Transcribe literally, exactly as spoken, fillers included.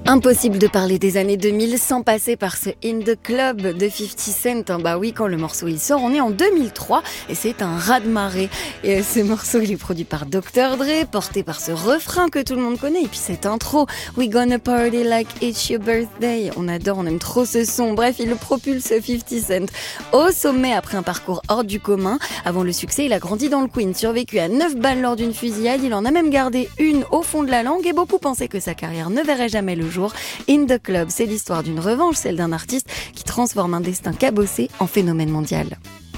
Impossible de parler des années deux mille sans passer par ce In The Club de cinquante Cent. Bah oui, quand le morceau il sort, on est en deux mille trois et c'est un raz-de-marée. Et ce morceau il est produit par docteur Dre, porté par ce refrain que tout le monde connaît et puis cette intro We gonna party like it's your birthday. On adore, on aime trop ce son. Bref, il le propulse cinquante Cent au sommet après un parcours hors du commun. Avant le succès, il a grandi dans le Queens, survécu à neuf balles lors d'une fusillade. Il en a même gardé une au fond de la langue et beaucoup pensaient que sa carrière ne verrait jamais le jour. In The Club, c'est l'histoire d'une revanche, celle d'un artiste qui transforme un destin cabossé en phénomène mondial.